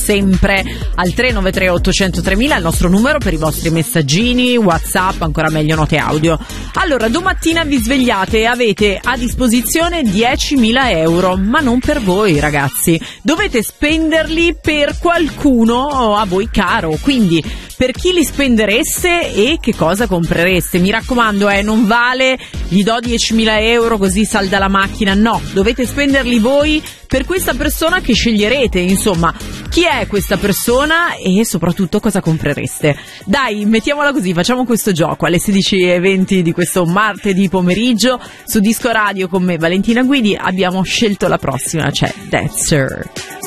sempre al 393 800 3000, il nostro numero per i vostri messaggini, WhatsApp, ancora meglio note audio. Allora, domattina vi svegliate e avete a disposizione 10.000 euro, ma non per voi, ragazzi. Dovete spenderli per qualcuno a voi caro, quindi per chi li spendereste e che cosa comprereste. Mi raccomando, non vale gli do 10.000 euro così salda la macchina, no, dovete spenderli voi per questa persona che sceglierete. Insomma, chi è questa persona e soprattutto cosa comprereste. Dai, mettiamola così, facciamo questo gioco alle 16:20 di questo martedì pomeriggio su Disco Radio con me Valentina Guidi. Abbiamo scelto la prossima, cioè That's Her.